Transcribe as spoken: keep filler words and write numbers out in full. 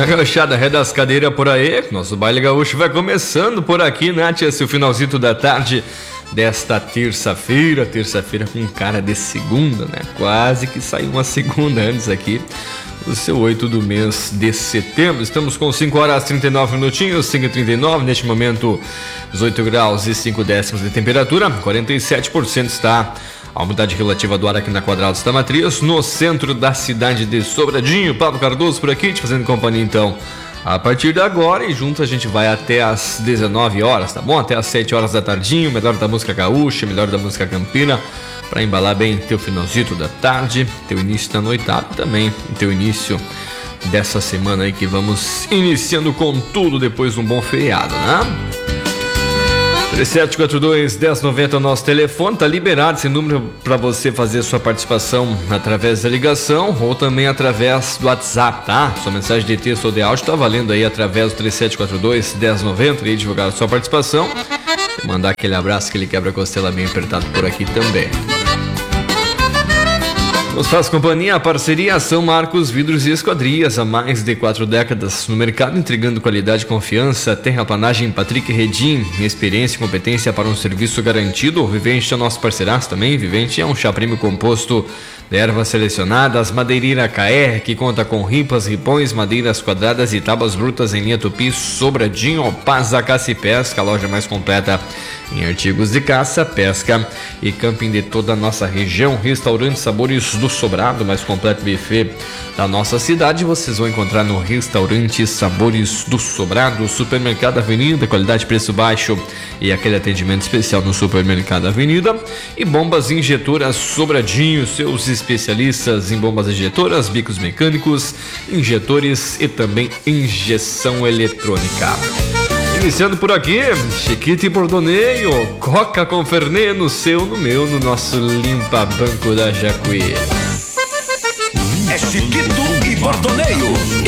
Gauchada, ré das cadeiras por aí. Nosso baile gaúcho vai começando por aqui, né, tia? Esse finalzito da tarde desta terça-feira. Terça-feira com cara de segunda, né? Quase que saiu uma segunda antes aqui. O seu oito do mês de setembro. Estamos com cinco horas e trinta e nove minutinhos, cinco e trinta e nove. Neste momento, dezoito graus e cinco décimos de temperatura. quarenta e sete por cento está a umidade relativa do ar aqui na Quadrados da Matriz, no centro da cidade de Sobradinho. Pablo Cardoso por aqui, te fazendo companhia então a partir de agora, e junto a gente vai até as dezenove horas, tá bom? Até as sete horas da tardinho, melhor da música gaúcha, melhor da música campina, para embalar bem teu finalzito da tarde, teu início da noitada e também teu início dessa semana aí que vamos iniciando com tudo depois de um bom feriado, né? três sete quatro dois, um zero nove zero é o nosso telefone, tá liberado esse número para você fazer sua participação através da ligação ou também através do WhatsApp, tá? Sua mensagem de texto ou de áudio tá valendo aí através do três sete quatro dois, um zero nove zero e divulgar a sua participação e mandar aquele abraço, aquele quebra-costela bem apertado por aqui também. Nos faz companhia a parceria São Marcos Vidros e Esquadrias, há mais de quatro décadas no mercado, entregando qualidade e confiança. Terraplanagem Patrick Redim, experiência e competência para um serviço garantido. O Vivente é nosso parceiraço também. Vivente é um chá prêmio composto de ervas selecionadas. Madeireira K R, que conta com ripas, ripões, madeiras quadradas e tábuas brutas em linha tupi. Sobradinho, Paza Caça e Pesca, a loja mais completa em artigos de caça, pesca e camping de toda a nossa região. Restaurante Sabores do Sobrado, mais completo buffet da nossa cidade, vocês vão encontrar no Restaurante Sabores do Sobrado. Supermercado Avenida, qualidade, preço baixo e aquele atendimento especial no Supermercado Avenida. E Bombas Injetoras Sobradinho, seus especialistas em bombas injetoras, bicos mecânicos, injetores e também injeção eletrônica. Iniciando por aqui, Chiquito e Bordoneio, Coca com Fernê no seu, no meu, no nosso limpa banco da Jacuí. É Chiquito e Bordoneio.